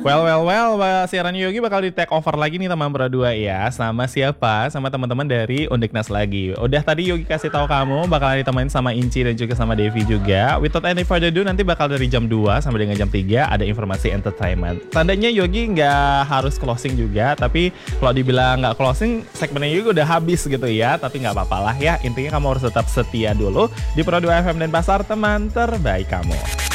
Siaran Yogi bakal di take over lagi nih teman berdua ya. Sama siapa? Sama teman-teman dari Undeknas lagi. Udah tadi Yogi kasih tahu kamu bakal ditemenin sama Inci dan juga sama Devi juga. Without any further ado, nanti bakal dari jam 2 sampai dengan jam 3 ada informasi entertainment. Tandanya Yogi nggak harus closing juga, tapi kalau dibilang nggak closing, segmennya Yogi udah habis gitu ya. Tapi nggak apa-apa lah ya. Intinya kamu harus tetap setia dulu di Pro 2 FM dan Pasar, teman terbaik kamu.